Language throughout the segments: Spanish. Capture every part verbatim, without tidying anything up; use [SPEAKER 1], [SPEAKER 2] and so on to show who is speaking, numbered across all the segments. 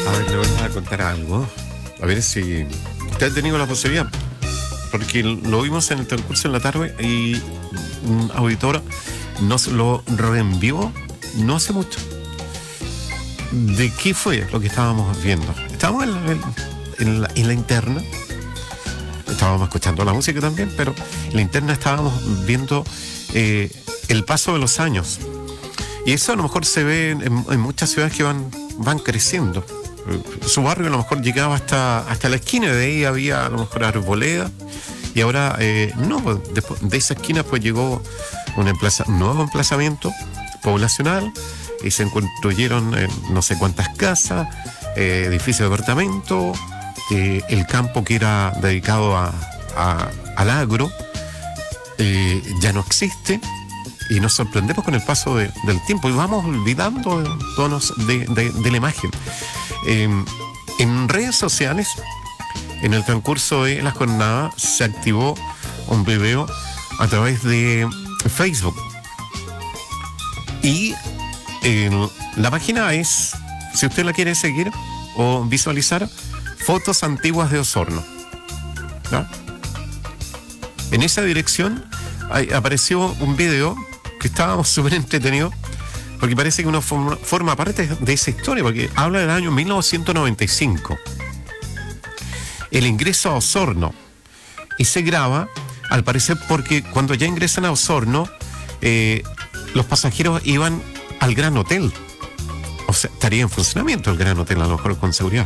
[SPEAKER 1] A ver, le voy a contar algo. A ver si usted ha tenido la posibilidad. Porque lo vimos en el transcurso en la tarde y un auditor nos lo reenvió no hace mucho. ¿De qué fue lo que estábamos viendo? Estábamos en la, en la, en la interna. Estábamos escuchando la música también, pero en la interna estábamos viendo eh, el paso de los años. Y eso a lo mejor se ve en, en muchas ciudades que van, van creciendo. Su barrio a lo mejor llegaba hasta, hasta la esquina, de ahí había a lo mejor arboleda, y ahora eh, no, después de esa esquina pues llegó un, emplaza, un nuevo emplazamiento poblacional y se construyeron eh, no sé cuántas casas, eh, edificios de apartamento, eh, el campo que era dedicado a, a, al agro eh, ya no existe. Y nos sorprendemos con el paso de, del tiempo y vamos olvidando tonos de, de, de la imagen. Eh, en redes sociales, en el transcurso de la jornada, se activó un video a través de Facebook. Y eh, la página es, si usted la quiere seguir o visualizar, Fotos Antiguas de Osorno, ¿no? En esa dirección hay, apareció un video que estábamos súper entretenidos, porque parece que uno forma, forma parte de esa historia, porque habla del año mil novecientos noventa y cinco. El ingreso a Osorno. Y se graba, al parecer, porque cuando ya ingresan a Osorno, eh, los pasajeros iban al Gran Hotel. O sea, estaría en funcionamiento el Gran Hotel, a lo mejor con seguridad.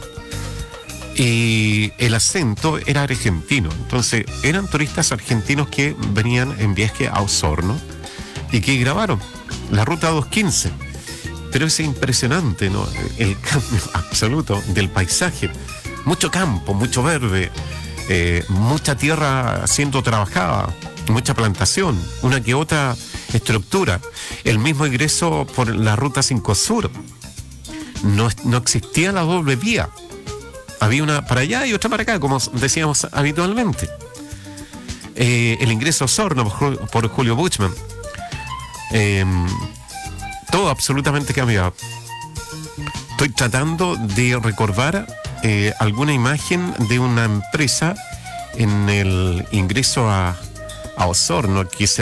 [SPEAKER 1] Y el acento era argentino. Entonces, eran turistas argentinos que venían en viaje a Osorno y que grabaron la ruta doscientos quince. Pero es impresionante, ¿no? El cambio absoluto del paisaje. Mucho campo, mucho verde, eh, mucha tierra siendo trabajada, mucha plantación, una que otra estructura. El mismo ingreso por la ruta cinco Sur. No, no existía la doble vía. Había una para allá y otra para acá, como decíamos habitualmente. Eh, el ingreso a Osorno por, por Julio Buchmann. Eh, todo absolutamente cambiado. Estoy tratando de recordar eh, alguna imagen de una empresa en el ingreso a, a Osorno que se